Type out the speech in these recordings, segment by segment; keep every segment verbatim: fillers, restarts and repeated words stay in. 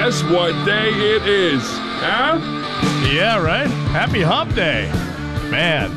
guess what day it is, huh? Yeah, right? Happy Hump Day. Man.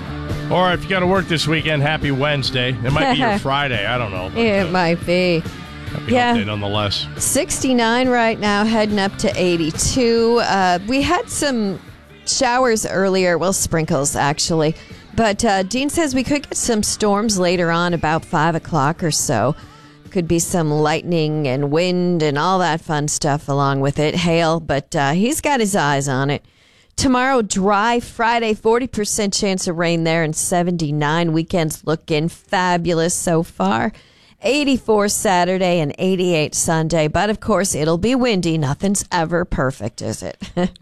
Or if you got to work this weekend, happy Wednesday. It might be your Friday. I don't know. But, it uh, might be. Happy Yeah. Hump Day nonetheless. sixty-nine right now, heading up to eighty-two. Uh, we had some showers earlier. Well, sprinkles, actually. But uh, Dean says we could get some storms later on, about five o'clock or so. Could be some lightning and wind and all that fun stuff along with it. Hail, but uh, he's got his eyes on it. Tomorrow, dry. Friday, forty percent chance of rain there, and seventy-nine. Weekend's looking fabulous so far. eighty-four Saturday and eighty-eight Sunday. But, of course, it'll be windy. Nothing's ever perfect, is it?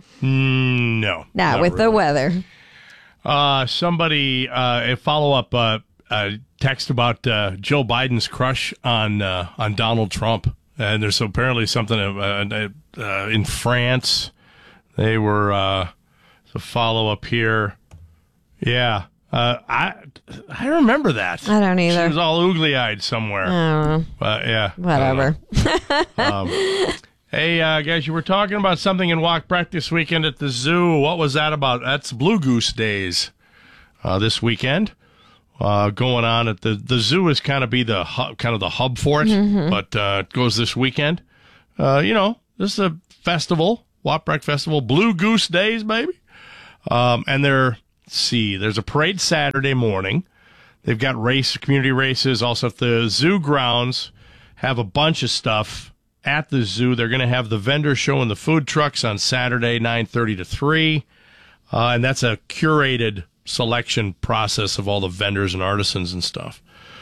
Mm, no. Not with really. the weather. Uh, somebody, uh, a follow-up uh, uh, text about uh, Joe Biden's crush on uh, on Donald Trump. And there's apparently something uh, uh, in France. They were, uh, a follow-up here. Yeah. Uh, I I remember that. I don't either. She was all oogly-eyed somewhere. I don't know. But, yeah. Whatever. um, hey, uh, guys, you were talking about something in Walk Breck this weekend at the zoo. What was that about? That's Blue Goose Days uh, this weekend. Uh, going on at the the zoo is kind of be the hub, kind of the hub for it, mm-hmm. but uh, it goes this weekend. Uh, you know, this is a festival, Walk Breck Festival, Blue Goose Days, baby. Um, and there, let's see, there's a parade Saturday morning. They've got race, community races, also at the zoo grounds. Have a bunch of stuff at the zoo. They're going to have the vendor show and the food trucks on Saturday, nine thirty to three, uh, and that's a curated selection process of all the vendors and artisans and stuff.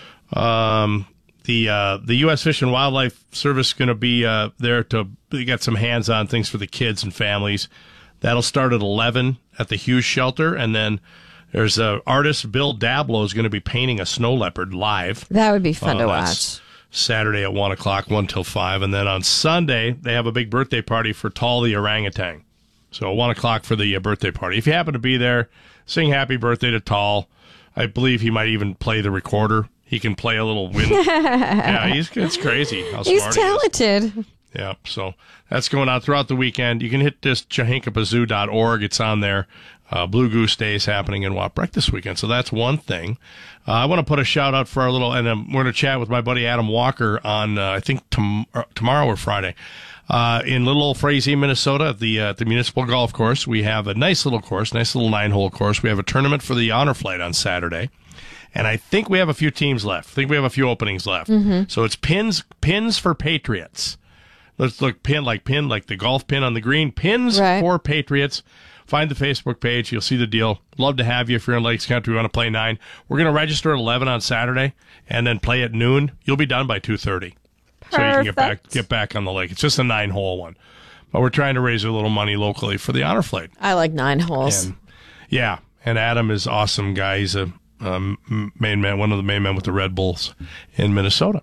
Um, the uh, the U S Fish and Wildlife Service is going to be uh, there to get some hands-on things for the kids and families. That'll start at eleven at the Hughes Shelter, and then there's a artist, Bill Dablow, is going to be painting a snow leopard live. That would be fun uh, to that's watch. Saturday at one o'clock, one till five, and then on Sunday they have a big birthday party for Tall the orangutan. So one o'clock for the uh, birthday party. If you happen to be there, sing happy birthday to Tall. I believe he might even play the recorder. He can play a little wind. Yeah, he's it's crazy how He's smart talented. he is. Yeah, so that's going on throughout the weekend. You can hit this jahinkapazoo dot org. It's on there. Uh, Blue Goose Day is happening in Walk Breck this weekend. So that's one thing. Uh, I want to put a shout out for our little, and um, we're going to chat with my buddy Adam Walker on, uh, I think, tom- uh, tomorrow or Friday. Uh, in little old Frazee, Minnesota, at the, uh, at the Municipal Golf Course, we have a nice little course, nice little nine-hole course. We have a tournament for the Honor Flight on Saturday. And I think we have a few teams left. I think we have a few openings left. Mm-hmm. So it's pins, pins for Patriots. Let's look pin like pin, like the golf pin on the green. Pins right. for Patriots. Find the Facebook page. You'll see the deal. Love to have you if you're in Lakes Country. We want to play nine. We're going to register at eleven on Saturday and then play at noon. You'll be done by two thirty. So you can get back get back on the lake. It's just a nine-hole one. But we're trying to raise a little money locally for the Honor Flight. I like nine holes. And, yeah, and Adam is an awesome guy. He's a um, main man, one of the main men with the Red Bulls in Minnesota.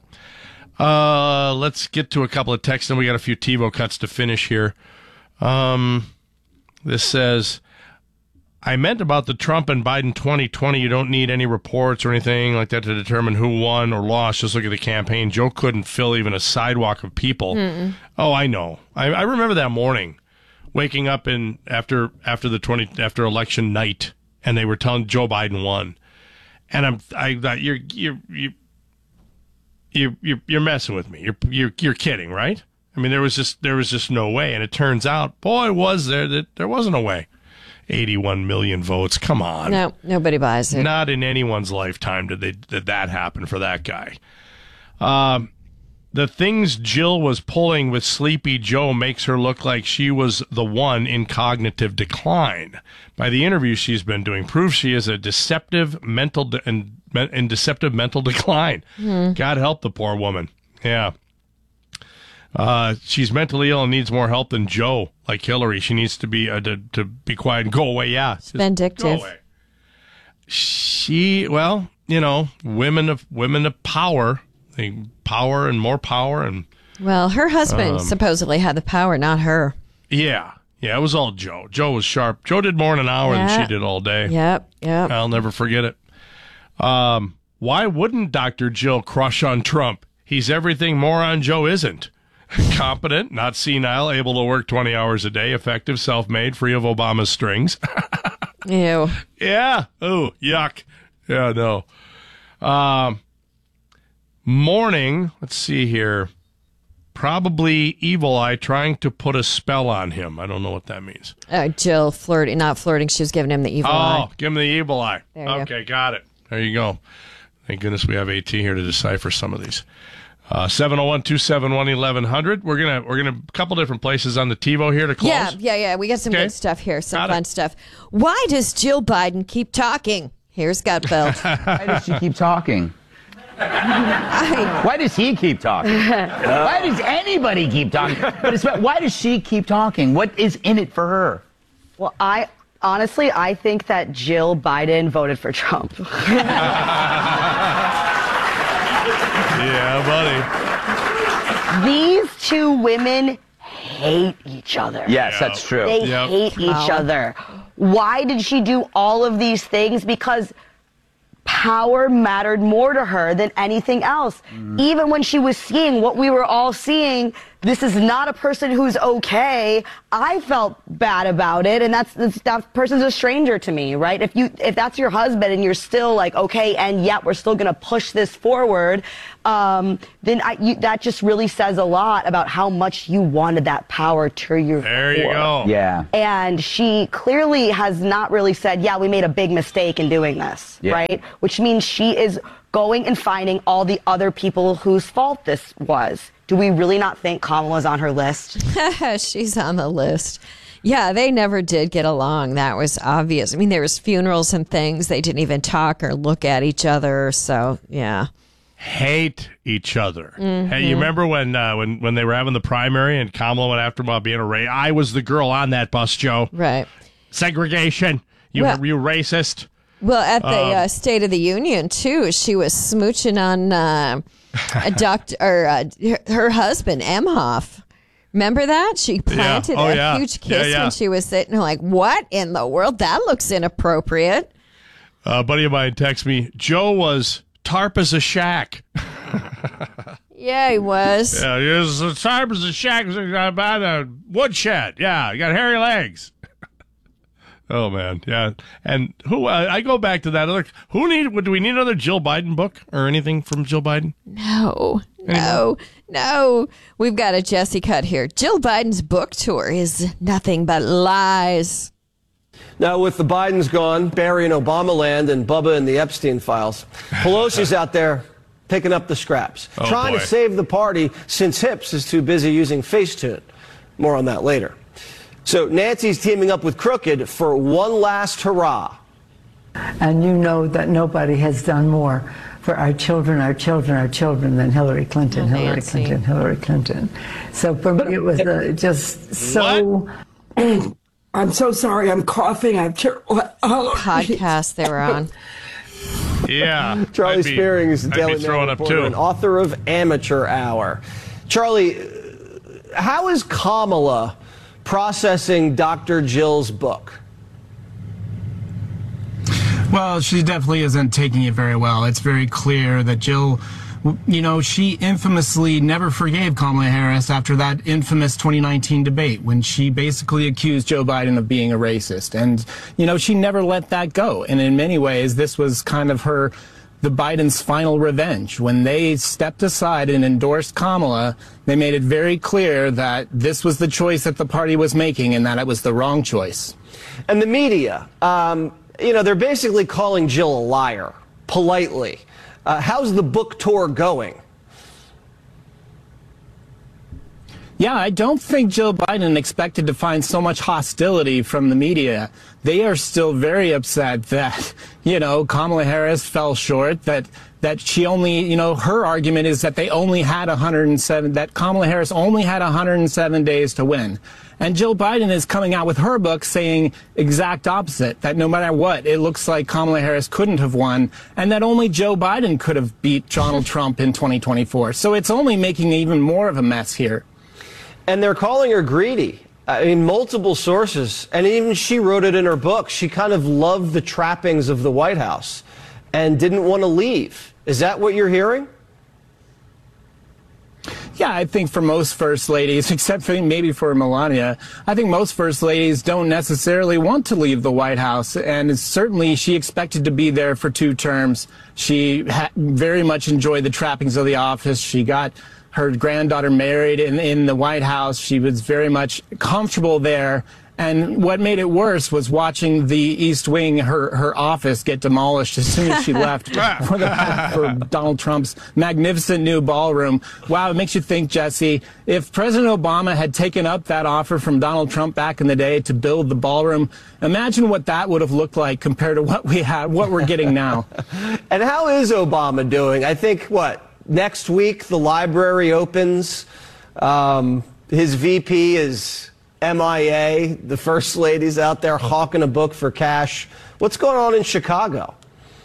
Uh, let's get to a couple of texts, and we got a few TiVo cuts to finish here. Um, this says, I meant about the Trump and Biden twenty twenty. You don't need any reports or anything like that to determine who won or lost. Just look at the campaign. Joe couldn't fill even a sidewalk of people. Mm-mm. Oh, I know. I, I remember that morning, waking up in after after the twenty after election night, and they were telling Joe Biden won, and I'm I thought you're you're you you you're, you're messing with me. You're you're you're kidding, right? I mean, there was just there was just no way, and it turns out, boy, was there that there wasn't a way. eighty-one million votes. Come on. No, nobody buys it. Not in anyone's lifetime did they did that happen for that guy. Um, the things Jill was pulling with Sleepy Joe makes her look like she was the one in cognitive decline. By the interview she's been doing, proves she is a deceptive mental de- and, and deceptive mental decline. Mm. God help the poor woman. Yeah. Uh, she's mentally ill and needs more help than Joe, like Hillary. She needs to be uh, to, to be quiet and go away. Yeah, it's vindictive. Go away. She, well, you know, women of women of power, they power and more power, and well, her husband um, supposedly had the power, not her. Yeah, yeah, it was all Joe. Joe was sharp. Joe did more in an hour yeah. than she did all day. Yep, yep. I'll never forget it. Um, why wouldn't Doctor Jill crush on Trump? He's everything moron Joe isn't. Competent, not senile, able to work twenty hours a day, effective, self-made, free of Obama's strings. Ew. Yeah. Oh, yuck. Yeah, no. Um, morning, let's see here. Probably Evil Eye trying to put a spell on him. I don't know what that means. Uh, Jill flirting, not flirting. She was giving him the evil oh, eye. give him the evil eye. There you Okay, got it. There you go. Thank goodness we have AT here to decipher some of these. Uh, seven oh one, two seven one, eleven hundred. We're gonna we're gonna a couple different places on the TiVo here to close. Yeah, yeah, yeah. We got some Okay. good stuff here. Some Got fun it. stuff. Why does Jill Biden keep talking? Here's Gutfeld. Why does she keep talking? I, Why does he keep talking? Why does anybody keep talking? But it's about, why does she keep talking? What is in it for her? Well, I honestly, I think that Jill Biden voted for Trump. Yeah, buddy. These two women hate each other. Yes, Yeah. that's true. They Yep. hate each Wow. other. Why did she do all of these things? Because power mattered more to her than anything else. Even when she was seeing what we were all seeing, this is not a person who's okay. I felt bad about it, and that's, that's that person's a stranger to me, right? If you if that's your husband and you're still like okay, and yet we're still gonna push this forward, um, then I, you, that just really says a lot about how much you wanted that power to your There you core. go. Yeah. And she clearly has not really said, yeah, we made a big mistake in doing this, Yeah. right? Which means she is going and finding all the other people whose fault this was. Do we really not think Kamala's on her list? she's on the list. Yeah, they never did get along. That was obvious. I mean, there was funerals and things. They didn't even talk or look at each other. So, yeah. Hate each other. Mm-hmm. Hey, you remember when uh, when when they were having the primary and Kamala went after him about being a race? I was the girl on that bus, Joe. Right. Segregation. You Well- you racist. Well, at the Um, uh, State of the Union, too, she was smooching on uh, a doctor, or uh, her, her husband, Emhoff. Remember that? She planted Oh, a yeah. huge Yeah, kiss yeah. when she was sitting. Like, what in the world? That looks inappropriate. A buddy of mine texted me, Joe was tarp as a shack. Yeah, he was. Yeah, he was as tarp as a shack about a woodshed. Yeah, you got hairy legs. Oh man, yeah. And who uh, I go back to that other. Who need? Do we need another Jill Biden book or anything from Jill Biden? No, no, no. We've got a Jesse cut here. Jill Biden's book tour is nothing but lies. Now, with the Bidens gone, Barry in Obama land, and Bubba in the Epstein files, Pelosi's out there picking up the scraps, Oh, trying boy. to save the party since Hips is too busy using Facetune. More on that later. So Nancy's teaming up with Crooked for one last hurrah. And you know that nobody has done more for our children, our children, our children than Hillary Clinton, Oh, Hillary Nancy. Clinton, Hillary Clinton. So for me, it was uh, just so. I'm so sorry. I'm coughing. I'm terrible. Podcast they were on. Yeah, Charlie I'd be- Spearings, I'd Daily be Mail throwing up reporter too. and author of Amateur Hour. Charlie, uh, how is Kamala processing Doctor Jill's book? Well, she definitely isn't taking it very well. It's very clear that Jill, you know, she infamously never forgave Kamala Harris after that infamous twenty nineteen debate when she basically accused Joe Biden of being a racist. And, you know, she never let that go. And in many ways, this was kind of her, the Biden's final revenge. When they stepped aside and endorsed Kamala, they made it very clear that this was the choice that the party was making and that it was the wrong choice. And the media, um, you know, they're basically calling Jill a liar, politely. Uh, how's the book tour going? Yeah, I don't think Jill Biden expected to find so much hostility from the media. They are still very upset that, you know, Kamala Harris fell short, that that she only, you know, her argument is that they only had one hundred seven, that Kamala Harris only had one hundred seven days to win. And Jill Biden is coming out with her book saying exact opposite, that no matter what, it looks like Kamala Harris couldn't have won, and that only Joe Biden could have beat Donald Trump in twenty twenty-four. So it's only making even more of a mess here. And they're calling her greedy. I mean, multiple sources, and even she wrote it in her book. She kind of loved the trappings of the White House and didn't want to leave. Is that what you're hearing? Yeah, I think for most first ladies, except for maybe for Melania, I think most first ladies don't necessarily want to leave the White House. And certainly she expected to be there for two terms. She ha- very much enjoyed the trappings of the office. She got her granddaughter married in, in the White House. She was very much comfortable there. And what made it worse was watching the East Wing, her, her office, get demolished as soon as she left for, the, for Donald Trump's magnificent new ballroom. Wow, it makes you think, Jesse, if President Obama had taken up that offer from Donald Trump back in the day to build the ballroom, imagine what that would have looked like compared to what we had, what we're getting now. And how is Obama doing? I think, what, next week the library opens. Um, his V P is M I A, the first lady's out there hawking a book for cash. What's going on in Chicago?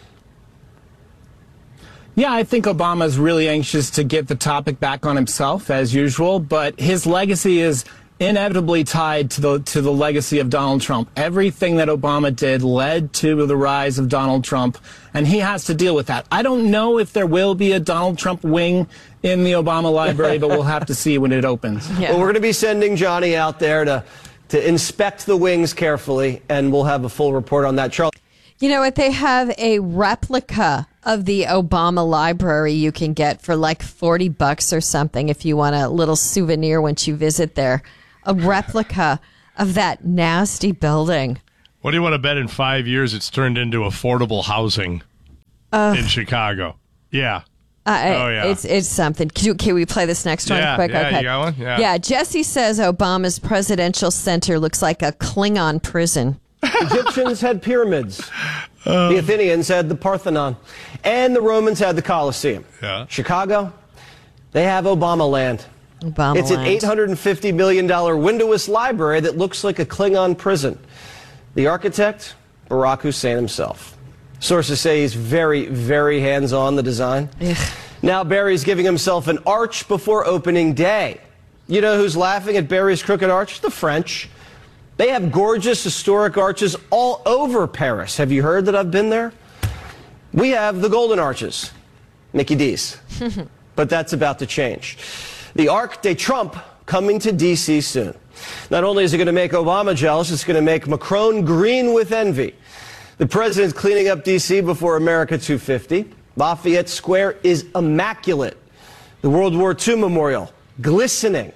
Yeah, I think Obama's really anxious to get the topic back on himself, as usual, but his legacy is inevitably tied to the to the legacy of Donald Trump. Everything that Obama did led to the rise of Donald Trump, and he has to deal with that. I don't know if there will be a Donald Trump wing in the Obama library, but we'll have to see when it opens. Yeah. Well, we're going to be sending Johnny out there to to inspect the wings carefully, and we'll have a full report on that. Charles. You know what? They have a replica of the Obama library you can get for like forty bucks or something if you want a little souvenir once you visit there. A replica of that nasty building. What do you want to bet in five years it's turned into affordable housing uh, in Chicago? Yeah. Uh, oh, yeah. It's it's something. Can, you, can we play this next one yeah, quick? Yeah, okay. You got one? Yeah. Yeah, Jesse says Obama's presidential center looks like a Klingon prison. Egyptians had pyramids. Um, the Athenians had the Parthenon. And the Romans had the Colosseum. Yeah. Chicago, they have Obama land. Obama it's land. an eight hundred fifty million dollars windowless library that looks like a Klingon prison. The architect, Barack Hussein himself. Sources say he's very, very hands-on the design. Ugh. Now Barry's giving himself an arch before opening day. You know who's laughing at Barry's crooked arch? The French. They have gorgeous historic arches all over Paris. Have you heard that I've been there? We have the Golden Arches, Mickey D's. But that's about to change. The Arc de Trump coming to D C soon. Not only is it going to make Obama jealous, it's going to make Macron green with envy. The president's cleaning up D C before America two fifty. Lafayette Square is immaculate. The World War Two Memorial, glistening.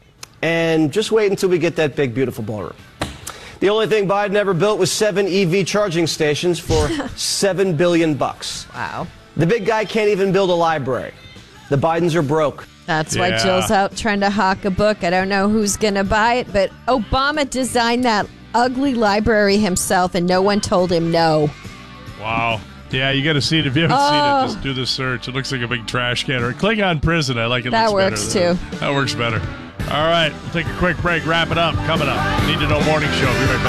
And just wait until we get that big, beautiful ballroom. The only thing Biden ever built was seven E V charging stations for seven billion bucks. Wow. The big guy can't even build a library. The Bidens are broke. That's why Yeah. Jill's out trying to hawk a book. I don't know who's going to buy it, but Obama designed that ugly library himself, and no one told him no. Wow. Yeah, you got to see it. If you haven't Oh. seen it, just do the search. It looks like a big trash can. Or Klingon prison. I like it. That looks works, better. too. That works better. All right. We'll take a quick break. Wrap it up. Coming up. Need to Know Morning Show. Be right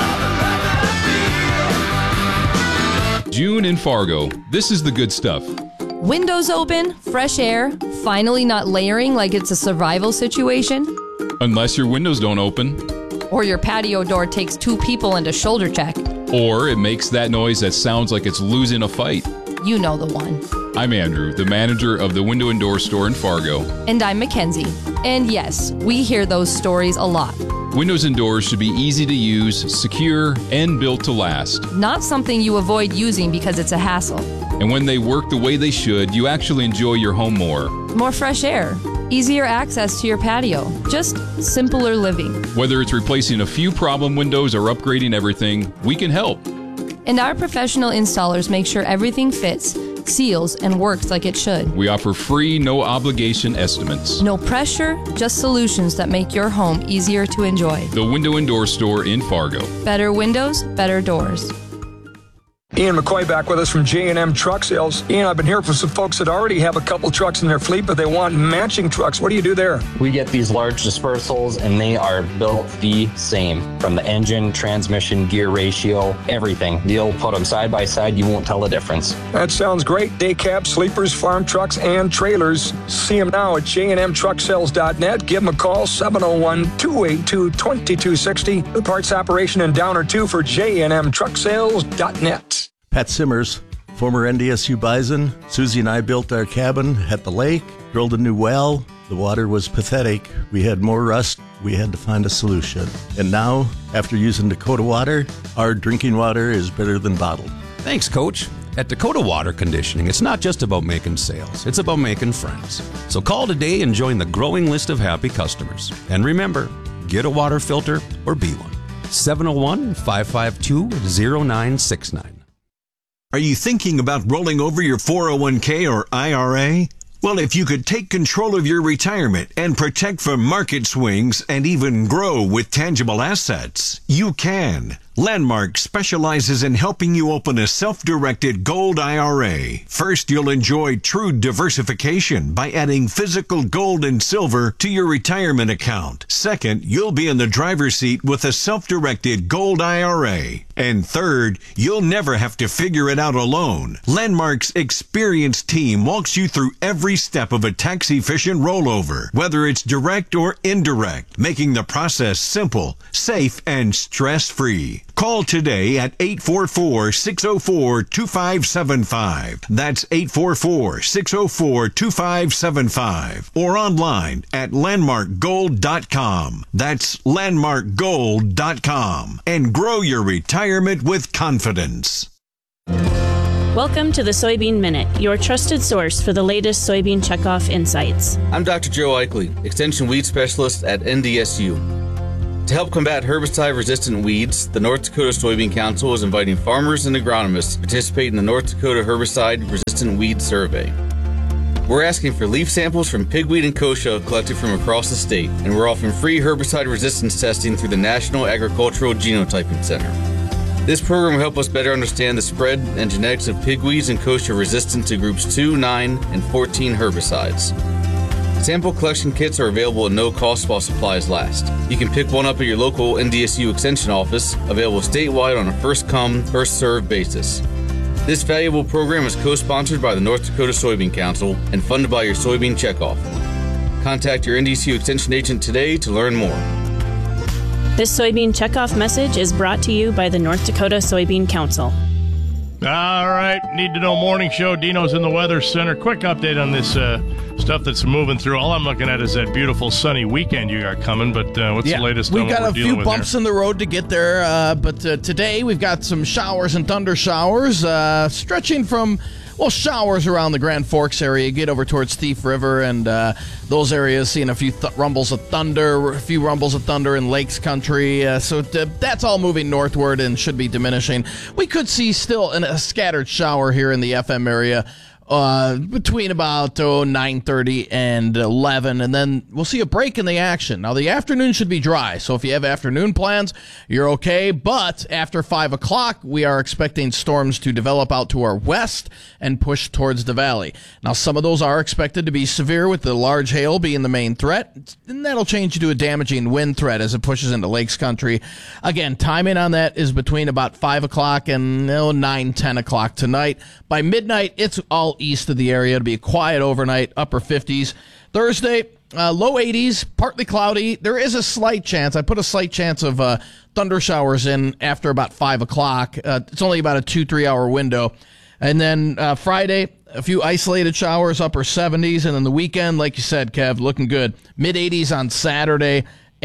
back. June in Fargo. This is the good stuff. Windows open, fresh air, finally not layering like it's a survival situation. Unless your windows don't open. Or your patio door takes two people and a shoulder check. Or it makes that noise that sounds like it's losing a fight. You know the one. I'm Andrew, the manager of the Window and Door store in Fargo. And I'm Mackenzie. And yes, we hear those stories a lot. Windows and doors should be easy to use, secure, and built to last. Not something you avoid using because it's a hassle. And when they work the way they should, you actually enjoy your home more. More fresh air, easier access to your patio, just simpler living. Whether it's replacing a few problem windows or upgrading everything, we can help. And our professional installers make sure everything fits, seals, and works like it should. We offer free, no-obligation estimates. No pressure, just solutions that make your home easier to enjoy. The Window and Door store in Fargo. Better windows, better doors. Ian McCoy back with us from J and M Truck Sales. Ian, I've been hearing from some folks that already have a couple trucks in their fleet, but they want matching trucks. What do you do there? We get these large dispersals, and they are built the same. From the engine, transmission, gear ratio, everything. You'll put them side by side, you won't tell the difference. That sounds great. Day cabs, sleepers, farm trucks, and trailers. See them now at j and m truck sales dot net. Give them a call, seven oh one, two eight two, two two six oh. The parts operation in Downer two for j and m truck sales dot net. Pat Simmers, former N D S U Bison. Susie and I built our cabin at the lake, drilled a new well, The water was pathetic. We had more rust. We had to find a solution. And now, after using Dakota Water, our drinking water is better than bottled. Thanks, Coach. At Dakota Water Conditioning, it's not just about making sales. It's about making friends. So call today and join the growing list of happy customers. And remember, get a water filter or be one. seven oh one, five five two, oh nine six nine. Are you thinking about rolling over your four oh one k or I R A? Well, if you could take control of your retirement and protect from market swings and even grow with tangible assets, you can. Landmark specializes in helping you open a self-directed gold I R A. First, you'll enjoy true diversification by adding physical gold and silver to your retirement account. Second, you'll be in the driver's seat with a self-directed gold I R A. And third, you'll never have to figure it out alone. Landmark's experienced team walks you through every step of a tax-efficient rollover, whether it's direct or indirect, making the process simple, safe, and stress-free. Call today at eight four four, six oh four, two five seven five. That's eight four four, six oh four, two five seven five. Or online at landmark gold dot com. That's landmark gold dot com. And grow your retirement with confidence. Welcome to the Soybean Minute, your trusted source for the latest soybean checkoff insights. I'm Doctor Joe Eichley, Extension Weed Specialist at N D S U. To help combat herbicide-resistant weeds, the North Dakota Soybean Council is inviting farmers and agronomists to participate in the North Dakota Herbicide-Resistant Weed Survey. We're asking for leaf samples from pigweed and kochia collected from across the state, and we're offering free herbicide resistance testing through the National Agricultural Genotyping Center. This program will help us better understand the spread and genetics of pigweeds and kochia resistant to groups two, nine, and fourteen herbicides. Sample collection kits are available at no cost while supplies last. You can pick one up at your local N D S U Extension office, available statewide on a first-come, first-served basis. This valuable program is co-sponsored by the North Dakota Soybean Council and funded by your Soybean Checkoff. Contact your N D S U Extension agent today to learn more. This Soybean Checkoff message is brought to you by the North Dakota Soybean Council. All right, Need to Know Morning Show. Dino's in the Weather Center. Quick update on this uh, stuff that's moving through. All I'm looking at is that beautiful sunny weekend you got coming, but uh, what's yeah, the latest we've on what got we're a dealing few with bumps there? in the road to get there, uh, but uh, today we've got some showers and thunder showers uh, stretching from, well, showers around the Grand Forks area. Get over towards Thief River and uh, those areas, seeing a few th- rumbles of thunder, a few rumbles of thunder in Lakes Country. Uh, so th- that's all moving northward and should be diminishing. We could see still an, a scattered shower here in the F M area uh, between about oh, nine thirty and eleven, and then we'll see a break in the action. Now, the afternoon should be dry, so if you have afternoon plans, you're okay, but after five o'clock, we are expecting storms to develop out to our west and push towards the valley. Now, some of those are expected to be severe, with the large hail being the main threat, and that'll change to a damaging wind threat as it pushes into Lakes Country. Again, timing on that is between about five o'clock and oh, nine, ten o'clock tonight. By midnight, it's all east of the area. It'll be a quiet overnight, upper fifties. Thursday, uh, low eighties, partly cloudy. There is a slight chance. I put a slight chance of uh, thunder showers in after about five o'clock. Uh, it's only about a two, three hour window. And then uh, Friday, a few isolated showers, upper seventies. And then the weekend, like you said, Kev, looking good. mid eighties on Saturday,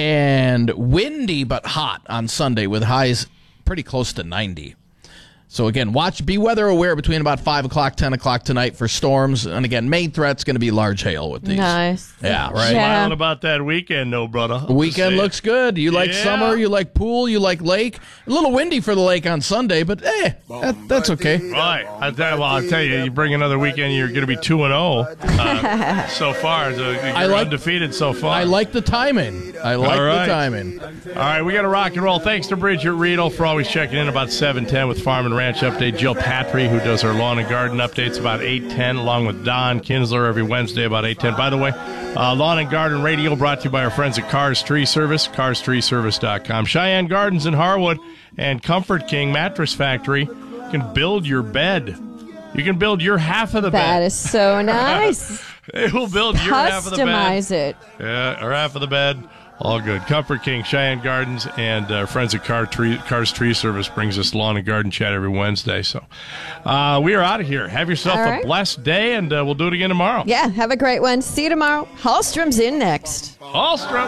and windy but hot on Sunday with highs pretty close to ninety. So, again, watch, be weather aware between about five o'clock, ten o'clock tonight for storms. And, again, main threat's going to be large hail with these. Nice. Yeah, right. Smiling about that weekend, no, brother. The weekend looks good. You like Yeah. summer, you like pool, you like lake. A little windy for the lake on Sunday, but, eh, that, that's okay. Right. I tell, well, I'll tell you, you bring another weekend, you're going to be two and oh uh, so far. So you're I like- undefeated so far. I like the timing. I like All right. the timing. All right, we got to rock and roll. Thanks to Bridget Riedel for always checking in about seven ten with Farm and Ranch Update. Jill Patry, who does our lawn and garden updates about eight ten, along with Don Kinsler every Wednesday about eight ten. By the way, uh, Lawn and Garden Radio brought to you by our friends at Cars Tree Service, cars tree service dot com. Cheyenne Gardens in Harwood and Comfort King Mattress Factory can build your bed. You can build your half of the bed. That is so nice. They will build your half of the bed. Customize it. Yeah, or half of the bed. All good. Comfort King, Cheyenne Gardens, and uh, Friends of Car Tree, Cars Tree Service brings us lawn and garden chat every Wednesday. So uh, we are out of here. Have yourself All a right. blessed day, and uh, we'll do it again tomorrow. Yeah, have a great one. See you tomorrow. Hallstrom's in next. Hallstrom.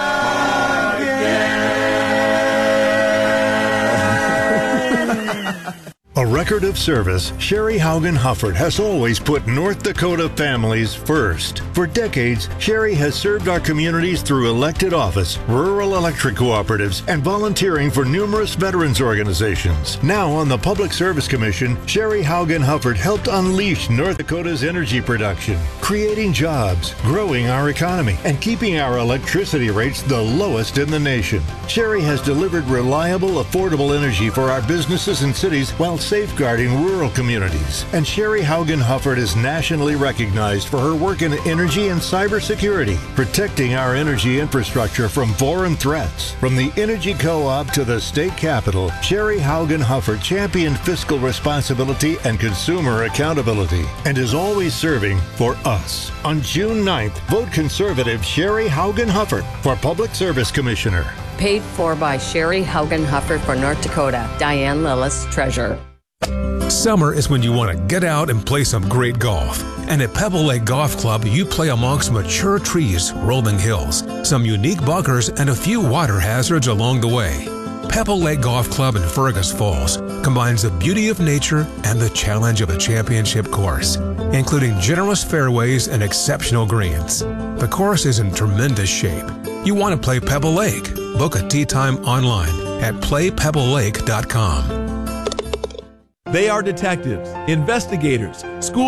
A record of service, Sherry Haugen Hufford has always put North Dakota families first. For decades, Sherry has served our communities through elected office, rural electric cooperatives, and volunteering for numerous veterans organizations. Now on the Public Service Commission, Sherry Haugen Hufford helped unleash North Dakota's energy production, creating jobs, growing our economy, and keeping our electricity rates the lowest in the nation. Sherry has delivered reliable, affordable energy for our businesses and cities while safeguarding rural communities. And Sherry Haugen Hufford is nationally recognized for her work in energy and cybersecurity, protecting our energy infrastructure from foreign threats. From the Energy Co-op to the state capitol, Sherry Haugen Hufford championed fiscal responsibility and consumer accountability, and is always serving for us. On June ninth, vote conservative Sherry Haugen Hufford for Public Service Commissioner. Paid for by Sherry Haugen Hufford for North Dakota. Diane Lillis, Treasurer. Summer is when you want to get out and play some great golf. And at Pebble Lake Golf Club, you play amongst mature trees, rolling hills, some unique bunkers, and a few water hazards along the way. Pebble Lake Golf Club in Fergus Falls combines the beauty of nature and the challenge of a championship course, including generous fairways and exceptional greens. The course is in tremendous shape. You want to play Pebble Lake? Book a tee time online at play pebble lake dot com. They are detectives, investigators, school